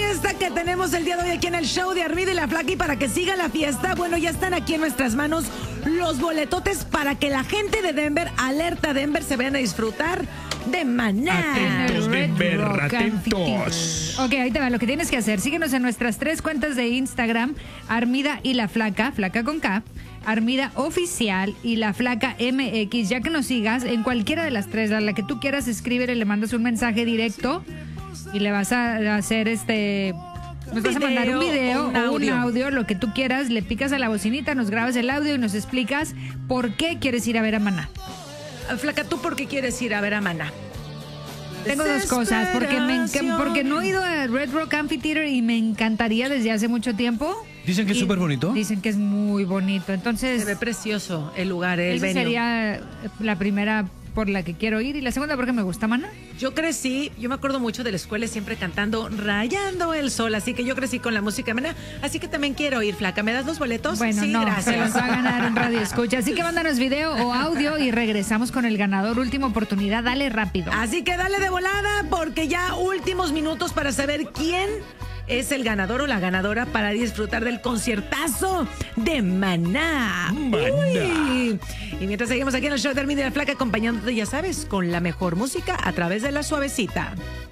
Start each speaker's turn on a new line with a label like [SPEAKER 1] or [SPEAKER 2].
[SPEAKER 1] fiesta que tenemos el día de hoy aquí en el show de Armida y la Flaca. Y para que siga la fiesta, bueno, ya están aquí en nuestras manos los boletotes para que la gente de Denver, alerta Denver, se vayan a disfrutar de Maná.
[SPEAKER 2] Atentos, Denver, atentos.
[SPEAKER 3] Ok, ahí te va. Lo que tienes que hacer, síguenos en nuestras 3 cuentas de Instagram, Armida y la Flaca, Flaca con K, Armida Oficial y la Flaca MX. Ya que nos sigas en cualquiera de las 3, a la que tú quieras, escríbele, le mandas un mensaje directo y le vas a hacer nos vas a mandar un video o un audio, lo que tú quieras, le picas a la bocinita, nos grabas el audio y nos explicas por qué quieres ir a ver a Maná.
[SPEAKER 1] Flaca, ¿tú por qué quieres ir a ver a Maná?
[SPEAKER 3] Tengo 2 cosas, porque no he ido a Red Rock Amphitheater y me encantaría desde hace mucho tiempo.
[SPEAKER 2] Dicen que es súper bonito.
[SPEAKER 3] Dicen que es muy bonito, entonces...
[SPEAKER 1] Se ve precioso el lugar, el venue.
[SPEAKER 3] Esa sería la primera por la que quiero ir, y la segunda porque me gusta Maná.
[SPEAKER 1] Yo crecí, yo me acuerdo mucho de la escuela siempre cantando Rayando el Sol, así que yo crecí con la música de Maná, así que también quiero ir, Flaca. ¿Me das los boletos?
[SPEAKER 3] Bueno,
[SPEAKER 1] sí,
[SPEAKER 3] no,
[SPEAKER 1] gracias.
[SPEAKER 3] se los va a ganar en Radio Escucha, así que mándanos video o audio y regresamos con el ganador. Última oportunidad, dale rápido.
[SPEAKER 1] Así que dale de volada porque ya últimos minutos para saber quién es el ganador o la ganadora para disfrutar del conciertazo de Maná. Uy. Y mientras seguimos aquí en el show de Armida y la Flaca, acompañándote, ya sabes, con la mejor música a través de La Suavecita.